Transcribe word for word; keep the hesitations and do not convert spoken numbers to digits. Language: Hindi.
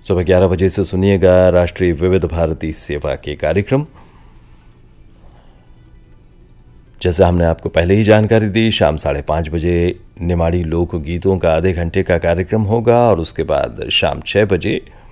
सुबह ग्यारह बजे से सुनिएगा राष्ट्रीय विविध भारती सेवा के कार्यक्रम। जैसे हमने आपको पहले ही जानकारी दी, शाम साढ़े पाँच बजे निमाड़ी लोक गीतों का आधे घंटे का कार्यक्रम होगा और उसके बाद शाम छः बजे